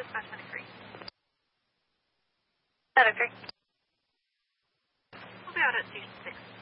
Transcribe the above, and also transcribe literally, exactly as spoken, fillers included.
five twenty-three. That okay? We'll be out at station six.